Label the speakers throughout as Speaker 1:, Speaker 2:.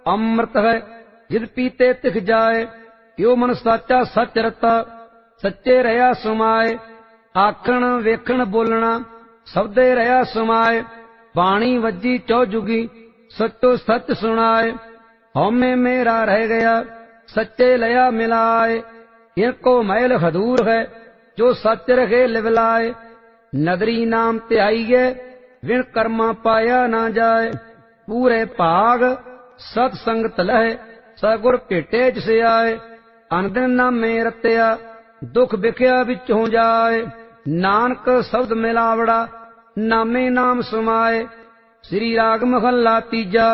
Speaker 1: ਅੰਮ੍ਰਿਤ ਹੈ ਜਿਦ ਪੀਤੇ ਤਿਖ ਜਾਏ। ਇਉ ਮਨ ਸਾਚਾ ਸੱਚ ਰਤਾ ਸੱਚੇ ਰਹਾ ਸਮਾਏ। ਆਖਣ ਵੇਖਣ ਬੋਲਣਾ ਸਬਦੇ ਰਹਾ ਸਮਾਏ। ਬਾਣੀ ਵੱਜੀ ਚੌ ਜੁਗੀ ਸੱਚੋ ਸੱਚ ਸੁਣਾਏ। ਹਉਮੈ ਮੇਰਾ ਰਹਿ ਗਿਆ ਸੱਚੇ ਲਿਆ ਮਿਲਾਏ। ਇਨਕੋ ਮੈਲ ਹਦੂਰ ਹੈ ਜੋ ਸੱਚ ਰਖੇ ਲਿਵਲਾਏ। ਨਦਰੀ ਨਾਮ ਧਿਆਈਏ ਵਿਣ ਕਰਮਾ ਪਾਇਆ ਨਾ ਜਾਏ। ਪੂਰੇ ਭਾਗ ਸਤ ਸੰਗਤ ਲਹਿ ਸਗੁਰ ਭੇਟੇ ਜਿਸ ਆਏ। ਅਨਦਿਨ ਨਾਮੇ ਰਤਿਆ ਦੁਖ ਵਿਖਿਆ ਵਿੱਚੋਂ ਜਾਏ। ਨਾਨਕ ਸ਼ਬਦ ਮਿਲਾਵੜਾ ਨਾਮੇ ਨਾਮ ਸਮਾਏ। ਸ੍ਰੀ ਰਾਗ ਮਹੱਲਾ ਤੀਜਾ।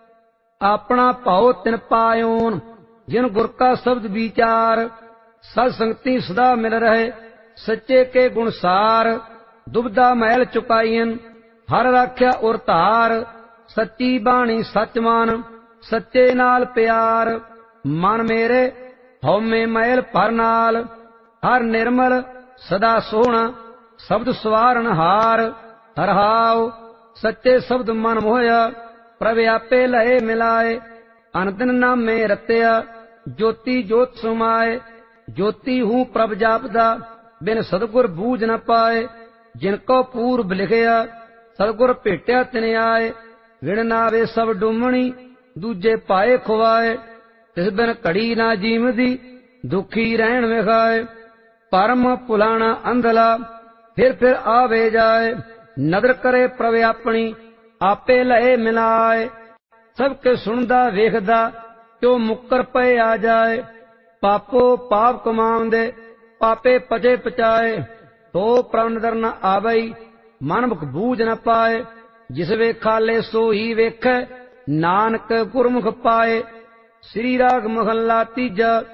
Speaker 1: ਆਪਣਾ ਭਾਉ ਤਿਨ ਪਾਇਓਨ ਜਿਨ ਗੁਰ ਕਾ ਸ਼ਬਦ ਵਿਚਾਰ। ਸਤ ਸੰਗਤੀ ਸਦਾ ਮਿਲ ਰਹੇ ਸੱਚੇ ਕੇ ਗੁਣ ਸਾਰ। ਦੁਬਦਾ ਮੈਲ ਚੁਕਾਈਨ ਹਰ ਰਾਖਿਆ ਉਰ ਧਾਰ। ਸੱਚੀ ਬਾਣੀ ਸੱਚ ਮਨ ਸੱਚੇ ਨਾਲ ਪਿਆਰ। ਮਨ ਮੇਰੇ ਹਉਮੈ ਮੈਲ ਭਰ ਨਾਲ ਹਰ ਨਿਰਮਲ ਸਦਾ ਸੋਹਣਾ ਸ਼ਬਦ ਸਵਾਰਨ ਹਾਰ। ਹਰਹਾਉ ਸੱਚੇ ਸ਼ਬਦ ਮਨ ਮੋਹਿਆ ਪ੍ਰਭ ਆਪੇ ਲਏ ਮਿਲਾਏ। ਅਨਦਿਨ ਨਾਮੇ ਰਤਿਆ ਜੋਤੀ ਜੋਤ ਸਮਾਏ। ਜੋਤੀ ਹੂੰ ਪ੍ਰਭ ਜਾਪਦਾ ਬਿਨ ਸਤਿਗੁਰ ਬੂਝ ਨ ਪਾਏ। ਜਿਨ ਕੋ ਪੂਰਬ ਲਿਖਿਆ ਸਤਿਗੁਰ ਭੇਟਿਆ ਤਿਨ ਆਏ। ਵਿਣ ਨਾਵੇ ਸਭ ਡੁੰਮਣੀ ਦੂਜੇ ਪਾਏ ਖੁਆਏ। ਤਿਸ ਬਿਨ ਘੜੀ ਨਾ ਜੀਵਦੀ ਦੁਖੀ ਰਹਿਣ ਵਿਖਾਏ। ਪਰਮ ਭੁਲਾਣਾ ਅੰਧਲਾ ਫਿਰ ਆਵੇ ਜਾਏ। ਨਦਰ ਕਰੇ ਪ੍ਰਭ ਆਪਣੀ ਆਪੇ ਲਏ ਮਿਲਾਏ। ਸਭ ਕੇ ਸੁਣਦਾ ਵੇਖਦਾ ਕਿਉ ਮੁੱਕਰ ਪਏ ਆ ਜਾਏ। ਪਾਪੋ ਪਾਪ ਕਮਾਉਂਦੇ ਪਾਪੇ ਪਚੇ ਪਚਾਏ। ਤੋ ਪ੍ਰਭ ਨਦਰ ਨ ਆਵਈ ਮਨ ਮੁਖ ਬੂਝ ਨ ਪਾਏ। ਜਿਸ ਵੇਖਾਲੇ ਸੋਈ ਵੇਖੈ ਨਾਨਕ ਗੁਰਮੁਖ ਪਾਏ। ਸ੍ਰੀ ਰਾਗ ਮਹੱਲਾ ਤੀਜਾ।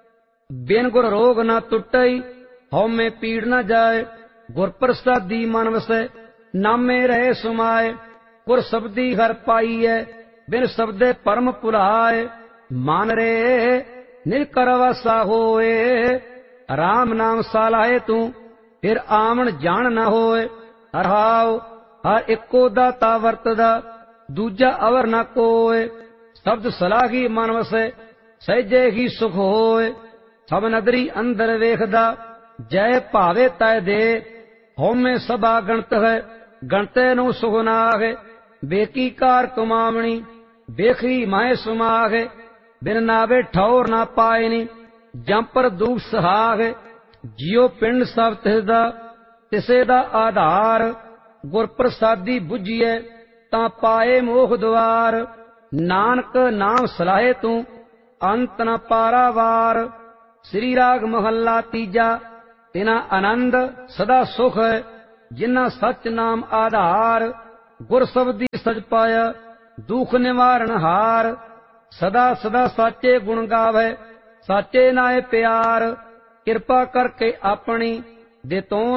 Speaker 1: ਬਿਨ ਗੁਰ ਰੋਗ ਨ ਟੁੱਟਈ ਹਉਮੈ ਪੀੜ ਨ ਜਾਏ। ਗੁਰ ਪ੍ਰਸਾਦੀ ਮਨ ਵਸੈ ਨਾਮੇ ਰਹੇ ਸਮਾਏ। ਗੁਰ ਸ਼ਬਦੀ ਹਰ ਪਾਈਐ ਬਿਨ ਸ਼ਬਦੇ ਪਰਮ ਭੁਲਾਏ। ਮਨ ਰੇ ਨਿਜ ਕਰ ਵਾਸਾ ਹੋਏ। ਰਾਮ ਨਾਮ ਸਾਲਾਏ ਤੂੰ ਫਿਰ ਆਵਣ ਜਾਣ ਨ ਹੋਏ। ਹਰਹਾਉ ਹਰ ਇੱਕੋ ਦਾਤਾ ਵਰਤਦਾ ਦੂਜਾ ਅਵਰ ਨ ਕੋਏ। ਸ਼ਬਦ ਸਲਾਹੀ ਮਨ ਵਸੈ ਸਹਿਜੇ ਹੀ ਸੁਖ ਹੋਏ। ਸਭ ਨਦਰੀ ਅੰਦਰ ਵੇਖਦਾ ਜੈ ਭਾਵੇ ਤੈ ਦੇ। ਹਉਮੈ ਸਭਾ ਗਣਤ ਹੈ ਗਣਤੇ ਨੂੰ ਸੁਖ ਨਾਗੇ। ਬੇਕੀ ਕਾਰ ਕਮਾਵਣੀ ਵੇਖੀ ਮਾਏ ਸੁਮਾਗੇ। ਬਿਨ ਨਾਵੇ ਠੌਰ ਨਾ ਪਾਇਨੀ ਜੰਪਰ ਦੂਖ ਸਹਾਗੇ। ਜਿਉ ਪਿੰਡ ਸਭ ਤਿਸਦਾ ਤਿਸੇ ਦਾ ਆਧਾਰ। ਗੁਰ ਪ੍ਰਸਾਦੀ ਬੁਝੀਐ ਤਾਂ ਪਾਏ ਮੋਖ ਦੁਆਰ। ਨਾਨਕ ਨਾਮ ਸਲਾਹੇ ਤੂੰ ਅੰਤ ਨ ਪਾਰਾਵਾਰ। ਸ੍ਰੀ ਰਾਗ ਮਹੱਲਾ ਤੀਜਾ। ਤਿਨਾ ਆਨੰਦ ਸਦਾ ਸੁਖ ਹੈ ਜਿਨ੍ਹਾਂ ਸੱਚ ਨਾਮ ਆਧਾਰ। ਗੁਰ ਸ਼ਬਦੀ ਸਚ ਪਾਇਆ ਦੁਖ ਨਿਵਾਰਨ ਹਾਰ। ਸਦਾ ਸਦਾ ਸਾਚੇ ਗੁਣ ਗਾਵੇ ਸਾਚੇ ਨਾਏ ਪਿਆਰ। ਕਿਰਪਾ ਕਰਕੇ ਆਪਣੀ ਦੇ ਤੋਂ